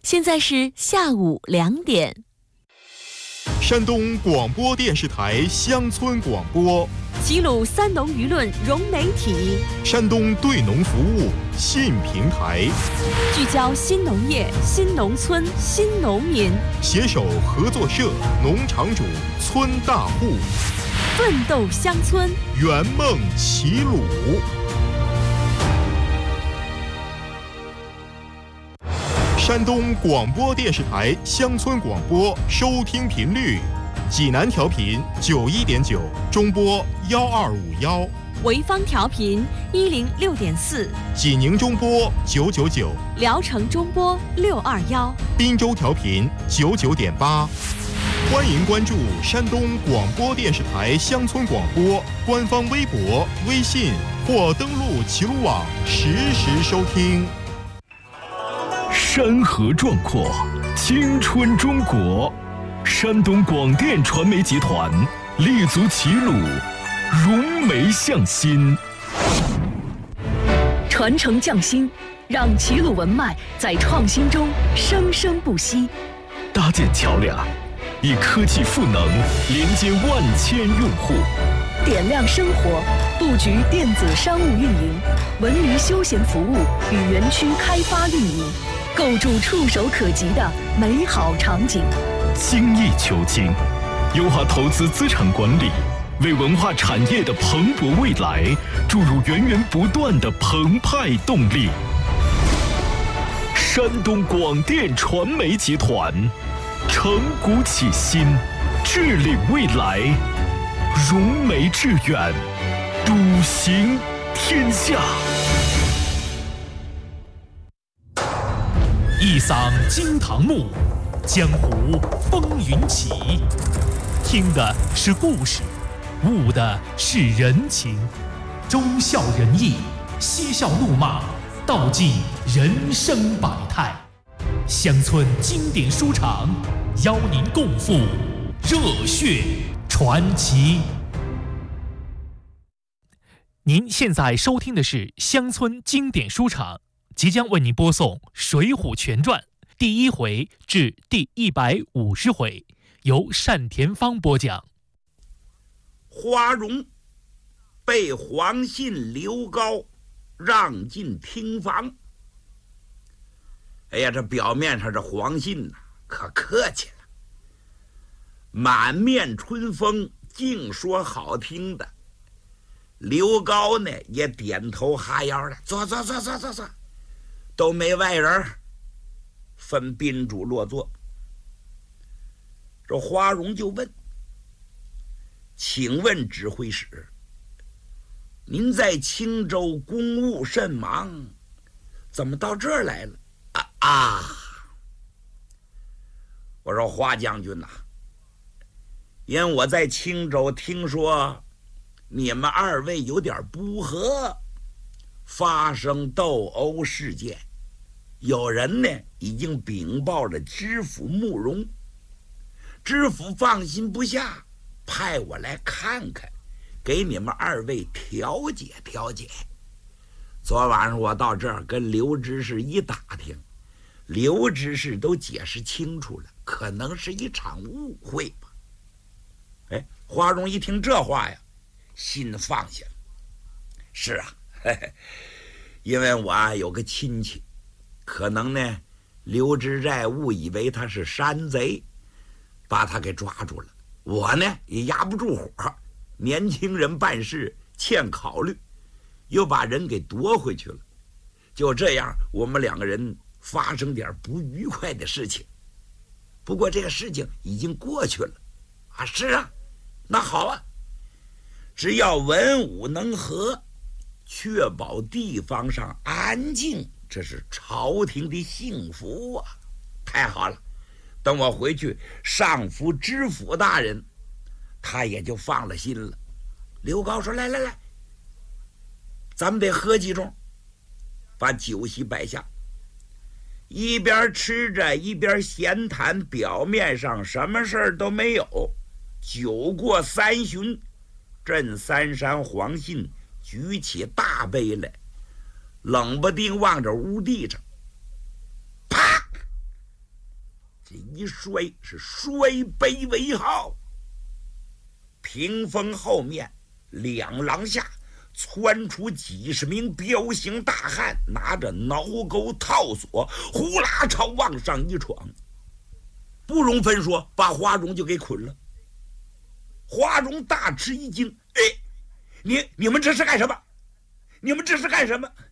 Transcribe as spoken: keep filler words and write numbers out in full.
现在是下午两点。 山东广播电视台乡村广播， 齐鲁三农舆论融媒体， 山东对农服务新平台， 聚焦新农业、新农村、新农民， 携手合作社、农场主、村大户， 奋斗乡村， 圆梦齐鲁。山东广播电视台乡村广播收听频率：济南调频九一点九，中波幺二五幺； 潍坊调频一零六点四， 济宁中波九九九， 聊城中波六二幺， 滨州调频九九点八。欢迎关注山东广播电视台乡村广播官方微博、微信或登录齐鲁网实时收听。 山河壮阔，青春中国。山东广电传媒集团立足齐鲁，融媒向新， 传承匠心，让齐鲁文脉在创新中生生不息。 搭建桥梁，以科技赋能连接万千用户。 点亮生活，布局电子商务运营、文娱休闲服务与园区开发运营，构筑触手可及的美好场景。 精益求精，优化投资资产管理，为文化产业的蓬勃未来注入源源不断的澎湃动力。山东广电传媒集团，承古启新，致力未来，融媒致远，笃行天下。 一嗓惊堂木，江湖风云起。听的是故事，悟的是人情，忠孝仁义，嬉笑怒骂，道尽人生百态。乡村经典书场，邀您共赴热血传奇。您现在收听的是乡村经典书场，即将为您播送《水浒全传》第一回至第一百五十回，由单田芳播讲。 花荣被黄信、刘高让进厅房。哎呀，这表面上这黄信呐、啊，可客气了，满面春风，净说好听的。刘高呢也点头哈腰的，坐坐坐坐坐坐，都没外人。分宾主落座。这花荣就问：“请问指挥使，您在青州公务甚忙，怎么到这儿来了？”啊啊！我说花将军呐、啊，因为我在青州听说你们二位有点不和，发生斗殴事件。有人呢已经禀报了知府慕容，知府放心不下，派我来看看，给你们二位调解调解。昨晚上我到这儿跟刘知事一打听，刘知事都解释清楚了，可能是一场误会吧。哎，花荣一听这话呀，心放下了。是啊，嘿嘿，因为我啊有个亲戚。可能呢，刘知寨误以为他是山贼，把他给抓住了。我呢也压不住火，年轻人办事欠考虑，又把人给夺回去了。就这样，我们两个人发生点不愉快的事情。不过这个事情已经过去了。啊，是啊，那好啊，只要文武能和，确保地方上安静。这是朝廷的幸福啊！太好了，等我回去上服知府大人，他也就放了心了。刘高说：“来来来，咱们得喝几盅。”把酒席摆下，一边吃着一边闲谈，表面上什么事儿都没有。酒过三巡，镇三山黄信举起大杯来，冷不丁望着屋地上，啪这一摔是摔杯为号。屏风后面两廊下窜出几十名彪形大汉，拿着挠钩套索，呼啦朝往上一闯。不容分说，把花荣就给捆了。花荣大吃一惊，哎，你你们这是干什么？你们这是干什么？